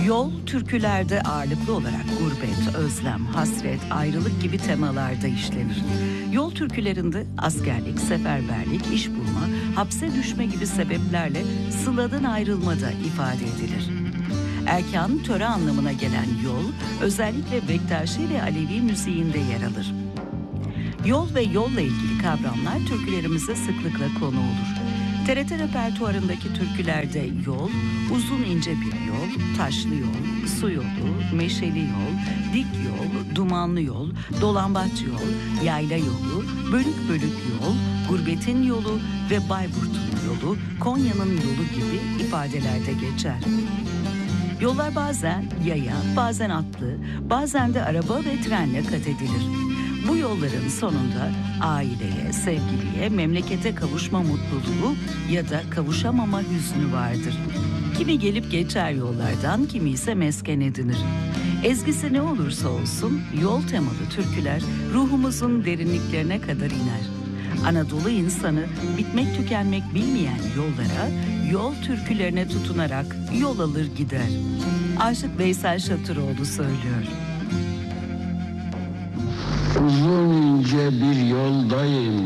Yol türkülerde ağırlıklı olarak gurbet, özlem, hasret, ayrılık gibi temalarda işlenir. Yol türkülerinde askerlik, seferberlik, iş bulma, hapse düşme gibi sebeplerle sıladan ayrılmada ifade edilir. Erkan, töre anlamına gelen yol, özellikle Bektaşi ve Alevi müziğinde yer alır. Yol ve yolla ilgili kavramlar türkülerimize sıklıkla konu olur. TRT repertuarındaki türkülerde yol, uzun ince bir yol, taşlı yol, su yolu, meşeli yol, dik yol, dumanlı yol, dolambaç yol, yayla yolu, bölük bölük yol, gurbetin yolu ve Bayburt'un yolu, Konya'nın yolu gibi ifadelerde geçer. Yollar bazen yaya, bazen atlı, bazen de araba ve trenle kat edilir. Bu yolların sonunda aileye, sevgiliye, memlekete kavuşma mutluluğu ya da kavuşamama hüznü vardır. Kimi gelip geçer yollardan, kimi ise mesken edinir. Ezgisi ne olursa olsun yol temalı türküler ruhumuzun derinliklerine kadar iner. Anadolu insanı bitmek tükenmek bilmeyen yollara, yol türkülerine tutunarak yol alır gider. Aşık Veysel Şatıroğlu söylüyor. Uzun ince bir yoldayım,